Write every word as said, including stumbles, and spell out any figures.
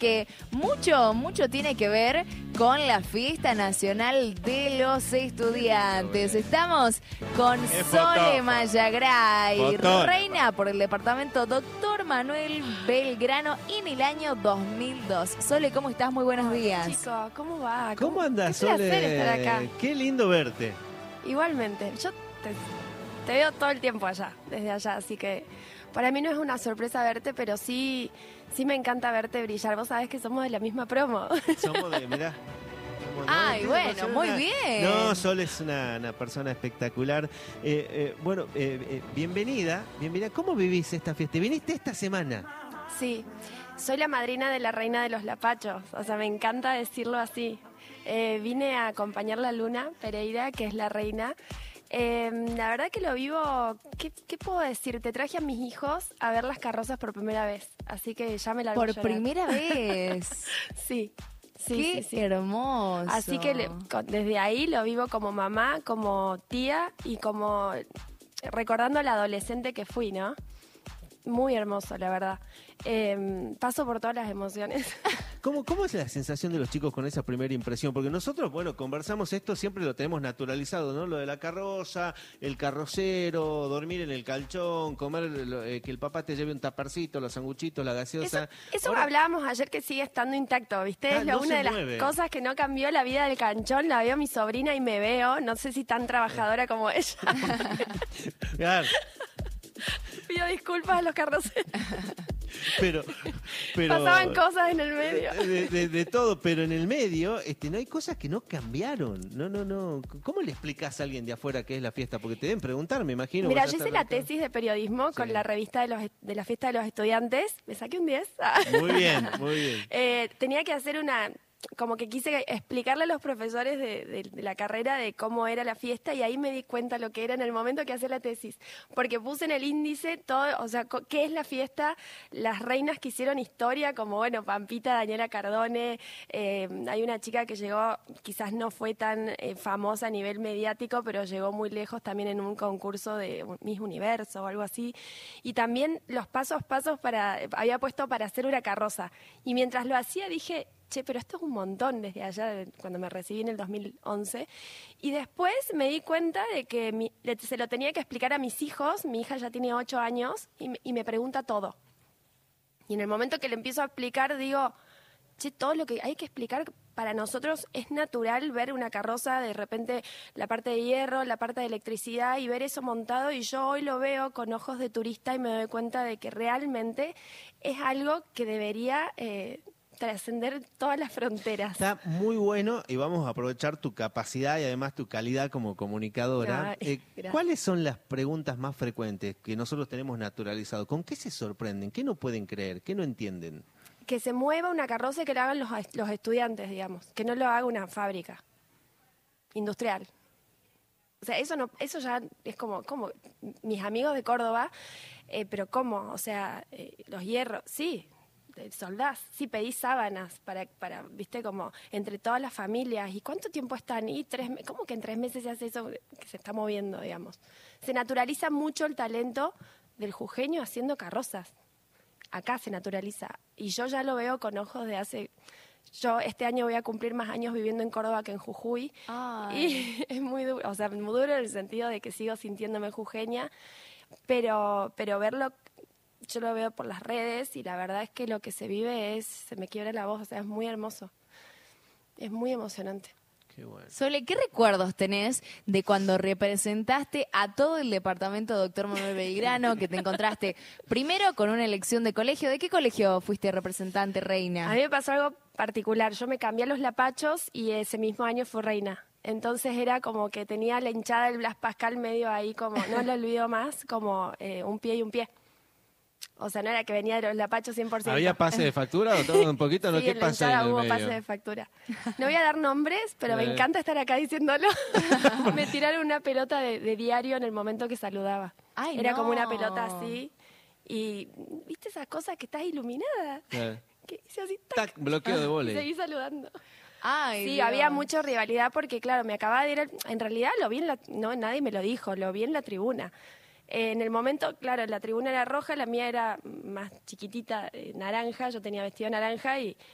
que mucho, mucho tiene que ver con la Fiesta Nacional de los Estudiantes. Estamos con Es Sole foto. Mayagray, Fotón. reina por el departamento Doctor Manuel Belgrano en el año dos mil dos. Sole, ¿cómo estás? Muy buenos días. Chicos, ¿cómo va? ¿Cómo andas, Qué placer Sole? estar acá. Qué lindo verte. Igualmente, yo te, te veo todo el tiempo allá, desde allá, así que para mí no es una sorpresa verte, pero sí, sí me encanta verte brillar. Vos sabés que somos de la misma promo. Somos de, mirá. somos- no, Ay, no, bueno, Sol es muy una- bien. No, Sol es una, una persona espectacular. Eh, eh, bueno, eh, eh, bienvenida, bienvenida. ¿Cómo vivís esta fiesta? ¿Viniste esta semana? Sí, soy la madrina de la reina de los lapachos, o sea, me encanta decirlo así. Eh, vine a acompañar la Luna Pereira, que es la reina. Eh, la verdad que lo vivo, ¿qué, qué puedo decir? Te traje a mis hijos a ver las carrozas por primera vez, así que ya me la Por primera vez. Sí, sí, Qué sí, sí. hermoso. Así que le- con- desde ahí lo vivo como mamá, como tía y como recordando la adolescente que fui, ¿no? Muy hermoso, la verdad. Eh, paso por todas las emociones. ¿Cómo, ¿Cómo es la sensación de los chicos con esa primera impresión? Porque nosotros, bueno, conversamos esto, siempre lo tenemos naturalizado, ¿no? Lo de la carroza, el carrocero, dormir en el calchón, comer, lo- eh, que el papá te lleve un taparcito, los sanguchitos, la Eso, gaseosa. eso Ahora- hablábamos ayer que sigue estando intacto, ¿viste? Ah, es lo, no una se de mueve. las cosas que no cambió la vida del canchón. La veo mi sobrina y me veo, no sé si tan trabajadora como ella. Claro, Pido disculpas a los carroceros. pero, pero Pasaban cosas en el medio. De, de- de todo, pero en el medio este, no hay cosas que no cambiaron. No, no, no. ¿Cómo le explicás a alguien de afuera qué es la fiesta? Porque te deben preguntar, me imagino. Mira, vos yo ya hice estás la tesis de periodismo con Sí. la revista de, los, de la fiesta de los estudiantes. Me saqué un diez. Muy bien, muy bien. Eh, tenía que hacer una, como que quise explicarle a los profesores de, de- de la carrera de cómo era la fiesta y ahí me di cuenta lo que era en el momento que hacía la tesis, porque puse en el índice todo, o sea, co- qué es la fiesta, las reinas que hicieron historia, como bueno, Pampita, Daniela Cardone, eh, hay una chica que llegó, quizás no fue tan eh, famosa a nivel mediático, pero llegó muy lejos también en un concurso de Miss Universo o algo así, y también los pasos pasos para, había puesto para hacer una carroza, y mientras lo hacía dije, che, pero esto es un montón desde allá, de- cuando me recibí en el dos mil once. Y después me di cuenta de que mi- le- se lo tenía que explicar a mis hijos. Mi hija ya tiene ocho años y me, y me pregunta todo. Y en el momento que le empiezo a explicar, digo, che, todo lo que hay que explicar para nosotros es natural ver una carroza, de repente la parte de hierro, la parte de electricidad y ver eso montado. Y yo hoy lo veo con ojos de turista y me doy cuenta de que realmente es algo que debería eh, trascender todas las fronteras. Está muy bueno y vamos a aprovechar tu capacidad y además tu calidad como comunicadora. Ay, Eh, gracias. ¿Cuáles son las preguntas más frecuentes que nosotros tenemos naturalizado? ¿Con qué se sorprenden? ¿Qué no pueden creer? ¿Qué no entienden? Que se mueva una carroza y que lo hagan los, los estudiantes, digamos, que no lo haga una fábrica industrial. O sea, eso no, eso ya es como, como mis amigos de Córdoba, eh, pero ¿cómo? O sea, eh, los hierros, sí, eh, soldás, sí, pedí sábanas para, para, viste, como entre todas las familias. ¿Y cuánto tiempo están? Y tres, me- ¿cómo que en tres meses se hace eso que se está moviendo, digamos? Se naturaliza mucho el talento del jujeño haciendo carrozas. Acá se naturaliza. Y yo ya lo veo con ojos de hace... Yo este año voy a cumplir más años viviendo en Córdoba que en Jujuy. Ay. Y es muy duro, o sea, muy duro en el sentido de que sigo sintiéndome jujeña, pero, pero verlo, yo lo veo por las redes y la verdad es que lo que se vive es, se me quiebra la voz, o sea, es muy hermoso. Es muy emocionante. Qué bueno. Sole, ¿qué recuerdos tenés de cuando representaste a todo el departamento Doctor Manuel Belgrano, que te encontraste primero con una elección de colegio? ¿De qué colegio fuiste representante, reina? A mí me pasó algo particular, yo me cambié a los lapachos y ese mismo año fui reina. Entonces era como que tenía la hinchada del Blas Pascal medio ahí, como, no lo olvido más, como eh, un pie y un pie. O sea, no era que venía de los lapachos cien por ciento. ¿Había pase de factura o todo un poquito? ¿No? Sí, ¿Qué en la pasa ahí hinchada en el hubo medio? pase de factura. No voy a dar nombres, pero me Eh. encanta estar acá diciéndolo. Me tiraron una pelota de, de diario en el momento que saludaba. Ay, Era no. como una pelota así. Y, ¿viste esas cosas que estás iluminada? Eh. Que hice así, tac, Tac, bloqueo de y vóley. seguí saludando. Ay, Sí, Dios. había mucha rivalidad porque, claro, me acababa de ir... al- En realidad lo vi en la... No, nadie me lo dijo, lo vi en la tribuna. Eh, en el momento, claro, la tribuna era roja, la mía era más chiquitita, eh, naranja, yo tenía vestido naranja y